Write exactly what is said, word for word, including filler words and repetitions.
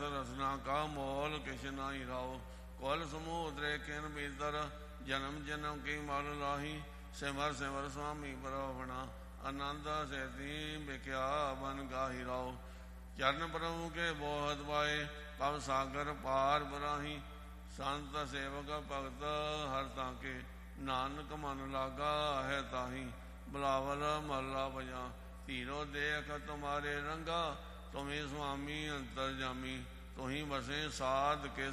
रसना का मोल किश नाही राव। कुल समूह किन भीतर जन्म जन्म की मल लाही। सिमर सिमर स्वामी प्रभुना आनंद सेती बिख्या बन गाही राव। चरण प्रभु के बोहत पाए पव सागर पार बराही। संत सेवक भगत हर ताके नानक मन लागा है ताही। बुलावल महला बजा तीरो देख तुम्हारे रंगा। तुम्हें स्वामी अंतर जामी तुही बसे साध के